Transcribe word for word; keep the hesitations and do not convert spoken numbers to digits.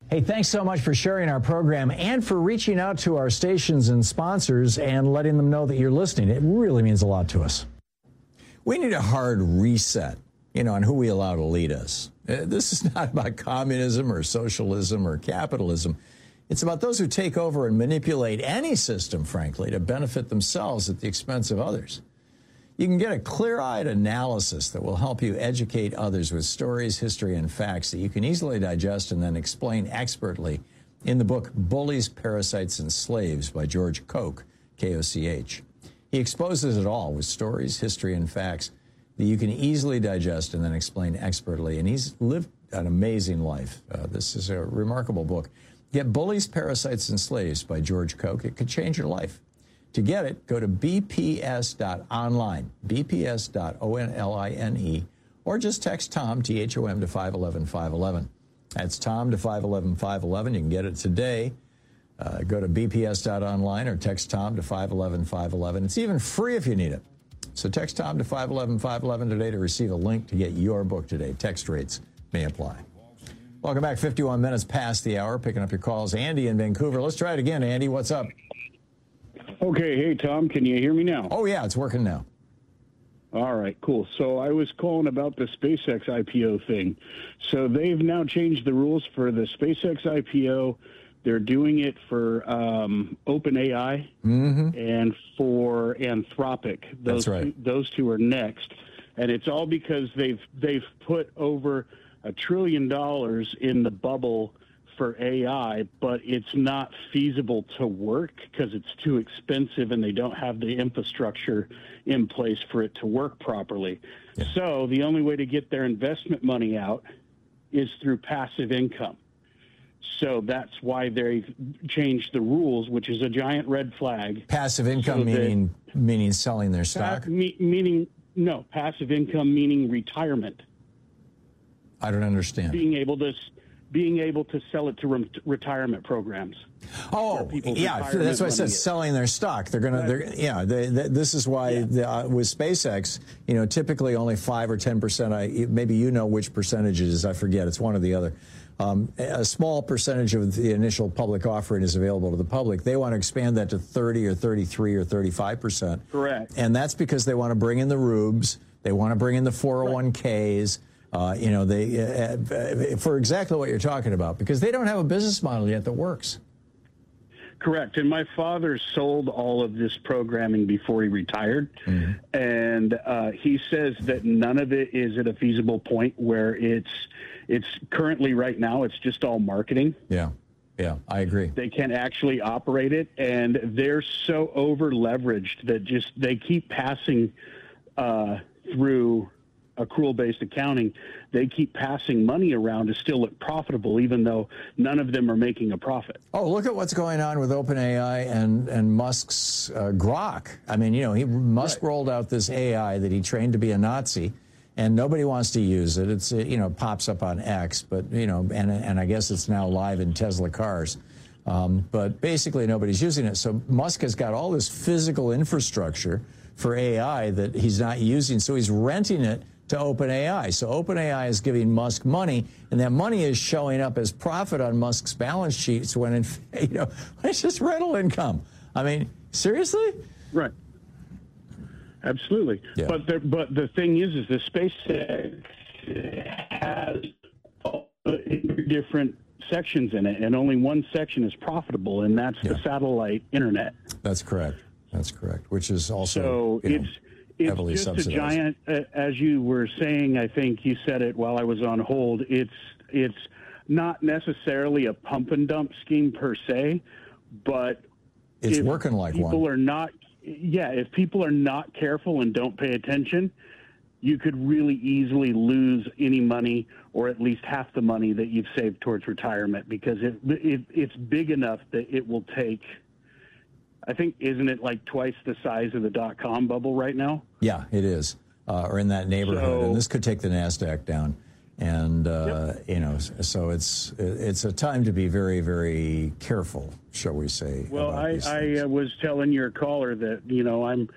Hey, thanks so much for sharing our program and for reaching out to our stations and sponsors and letting them know that you're listening. It really means a lot to us. We need a hard reset, you know, on who we allow to lead us. Uh, this is not about communism or socialism or capitalism. It's about those who take over and manipulate any system, frankly, to benefit themselves at the expense of others. You can get a clear-eyed analysis that will help you educate others with stories, history, and facts that you can easily digest and then explain expertly in the book Bullies, Parasites, and Slaves by George Koch, K O C H. He exposes it all with stories, history, and facts that you can easily digest and then explain expertly. And he's lived an amazing life. Uh, this is a remarkable book. Get Bullies, Parasites, and Slaves by George Koch. It could change your life. To get it, go to b p s dot online, b p s dot online, or just text Tom, T H O M, to five one one, five one one. That's Tom to five one one, five one one. You can get it today. Uh, go to b p s dot online or text Tom to five one one, five one one. It's even free if you need it. So text Tom to five one one, five one one today to receive a link to get your book today. Text rates may apply. Welcome back, fifty-one minutes past the hour, picking up your calls. Andy in Vancouver. Let's try it again, Andy. What's up? Okay, hey, Tom, can you hear me now? Oh, yeah, it's working now. All right, cool. So I was calling about the SpaceX I P O thing. So they've now changed the rules for the SpaceX I P O. They're doing it for um, OpenAI mm-hmm. and for Anthropic. Those That's right. Two, those two are next. And it's all because they've they've put over a trillion dollars in the bubble for A I, but it's not feasible to work because it's too expensive and they don't have the infrastructure in place for it to work properly. Yeah. So the only way to get their investment money out is through passive income. So that's why they've changed the rules, which is a giant red flag. Passive income so meaning meaning selling their stock? Pa- me- meaning, no, passive income meaning retirement. I don't understand. Being able to... being able to sell it to re- retirement programs. Oh, yeah, that's why I said selling their stock. They're going to, yeah, they, they, this is why yeah. the, uh, with SpaceX, you know, typically only five or ten percent, I, maybe you know which percentage it is, I forget, it's one or the other. Um, a small percentage of the initial public offering is available to the public. They want to expand that to thirty or thirty-three or thirty-five percent. Correct. And that's because they want to bring in the rubes, they want to bring in the four oh one Ks, Uh, you know, they uh, for exactly what you're talking about, because they don't have a business model yet that works. Correct. And my father sold all of this programming before he retired. Mm-hmm. And uh, he says that none of it is at a feasible point where it's it's currently right now, it's just all marketing. Yeah. Yeah, I agree. They can't actually operate it. And they're so over leveraged that just they keep passing uh, through accrual-based accounting, they keep passing money around to still look profitable, even though none of them are making a profit. Oh, look at what's going on with OpenAI and, and Musk's uh, Grok. I mean, you know, he, Musk right. rolled out this A I that he trained to be a Nazi, and nobody wants to use it. It's, it, you know, pops up on X, but, you know, and, and I guess it's now live in Tesla cars. Um, but basically nobody's using it. So Musk has got all this physical infrastructure for A I that he's not using, so he's renting it to OpenAI. So OpenAI is giving Musk money, and that money is showing up as profit on Musk's balance sheets when, in, you know, it's just rental income. I mean, seriously? Right. Absolutely. Yeah. But the, but the thing is, is the SpaceX has different sections in it, and only one section is profitable, and that's yeah. the satellite internet. That's correct. That's correct. Which is also so you know, it's. It's heavily just subsidized. a giant, uh, as you were saying, I think you said it while I was on hold, it's it's not necessarily a pump and dump scheme per se, but it's working like people one. People are not, yeah, if people are not careful and don't pay attention, you could really easily lose any money or at least half the money that you've saved towards retirement, because it, it it's big enough that it will take... I think, isn't it like twice the size of the dot-com bubble right now? Yeah, it is, uh, or in that neighborhood. So, and this could take the NASDAQ down. And, uh, yep. you know, so it's it's a time to be very, very careful, shall we say. Well, I, I uh, was telling your caller that, you know, I'm